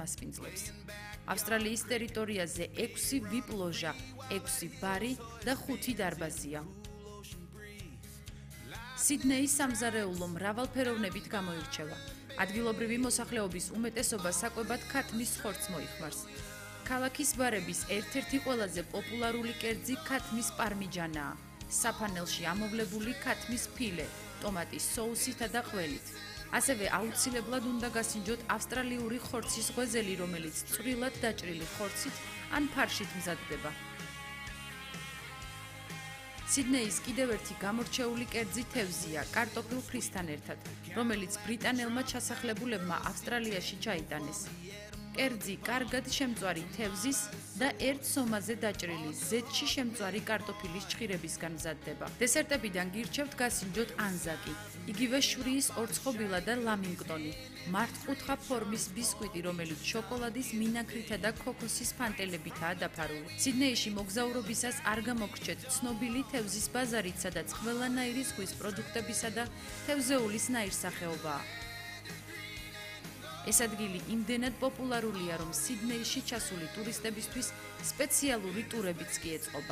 მასპინძლებს. ავსტრალიის ტერიტორიაზე 6 VIP ლოჟა, 6 ბარი და 5 დარბაზია. სიდნეის სამზარეულო მრავალფეროვნებით გამოირჩევა. ადგილობრივი მოსახლეობის უმეტესობა საკვებად ქათმის ხორცს მოიხმარს. ქალაქის ბარების ერთ-ერთი ყველაზე პოპულარული კერძი ქათმის პარმიჯანაა. საფანელში ამოვლებული ქათმის ფილე, ტომატის соуსითა და ყველით. ასევე აუცილებლად უნდა გასინჯოთ ავსტრალიური ხორცის ღვეზელი, რომელიც წვრილად დაჭრილი ხორცით ან ფარშით მზადდება. სიდნეის კიდევ ერთი გამორჩეული კერძი თევზია, კარტოფილ ფრისთან ერთად, რომელიც ბრიტანელმა ჩასახლებულებმა ავსტრალიაში ჩაიტანეს. კერძი კარგად შემწვარი თევზის და ერთ სომაზე დაჭრილი ზეთში შემწვარი კარტოფილის ჭხირებისგან მზადდება. დესერტებიდან გირჩევთ გასინჯოთ ანზაკი, იგივე შვრის ორცხობილა და ლამინგტონი, მართკუთხა ფორმის ბისკვიტი, რომელიც შოკოლადის მინაქრითა და ქოქოსის ფანტელებითაა დაფარული. სიდნეიში მოგზაურობისას არ გამოგრჩეთ ცნობილი თევზის ბაზარით, სადაც ყველანაირი ზღვის პროდუქტებისა და თევზეულის ნაირსახეობაა. ეს ადგილი იმდენად პოპულარულია, რომ სიდნეიში ჩასული ტურისტებისთვის სპეციალური ტურებიც კი ეწყობა.